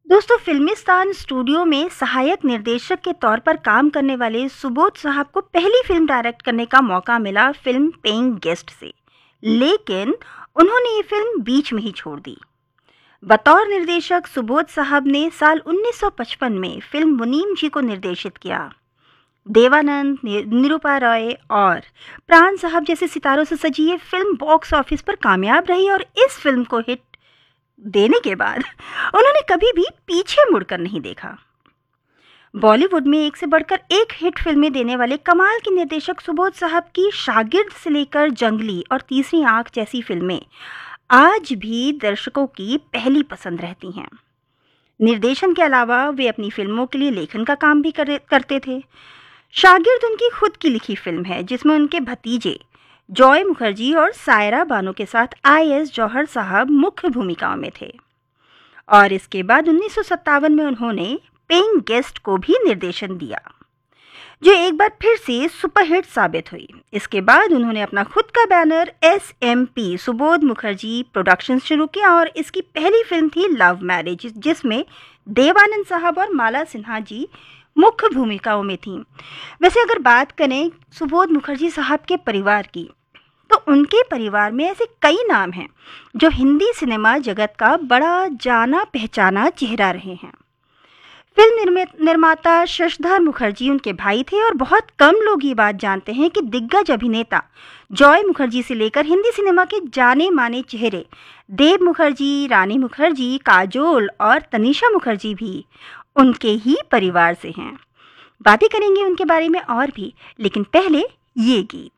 दोस्तों, फिल्मिस्तान स्टूडियो में सहायक निर्देशक के तौर पर काम करने वाले सुबोध साहब को पहली फिल्म डायरेक्ट करने का मौका मिला फिल्म पेइंग गेस्ट से। लेकिन उन्होंने ये फिल्म बीच में ही छोड़ दी। बतौर निर्देशक सुबोध साहब ने साल 1955 में फिल्म मुनीम जी को निर्देशित किया। देवानंद, निरूपा रॉय और प्राण साहब जैसे सितारों से सजी ये फिल्म बॉक्स ऑफिस पर कामयाब रही और इस फिल्म को हिट देने के बाद उन्होंने कभी भी पीछे मुड़कर नहीं देखा। बॉलीवुड में एक से बढ़कर एक हिट फिल्में देने वाले कमाल के निर्देशक सुबोध साहब की शागिर्द से लेकर जंगली और तीसरी आंख जैसी फिल्में आज भी दर्शकों की पहली पसंद रहती हैं। निर्देशन के अलावा वे अपनी फिल्मों के लिए लेखन का काम भी करते थे। शागिर्द उनकी खुद की लिखी फिल्म है जिसमें उनके भतीजे जॉय मुखर्जी और सायरा बानो के साथ IS जौहर साहब मुख्य भूमिकाओं में थे। और इसके बाद 1957 में उन्होंने पेइंग गेस्ट को भी निर्देशन दिया, जो एक बार फिर से सुपरहिट साबित हुई। इसके बाद उन्होंने अपना खुद का banner SMP Subodh Mukherjee productions शुरू किया और इसकी पहली फिल्म थी लव मैरिज, जिसमें देवानंद साहब और माला सिन्हा जी मुख्य भूमिकाओं में थीं। वैसे अगर बात करें सुबोध मुखर्जी साहब के परिवार की, तो उनके परिवार में ऐसे कई नाम हैं जो हिंदी सिनेमा जगत का बड़ा जाना पहचाना चेहरा रहे हैं। फिल्म निर्माता शशधर मुखर्जी उनके भाई थे और बहुत कम लोग ये बात जानते हैं कि दिग्गज अभिनेता जॉय मुखर्जी से लेकर हिंदी सिनेमा के जाने माने चेहरे देव मुखर्जी, रानी मुखर्जी, काजोल और तनिषा मुखर्जी भी उनके ही परिवार से हैं। बातें करेंगे उनके बारे में और भी, लेकिन पहले ये गीत।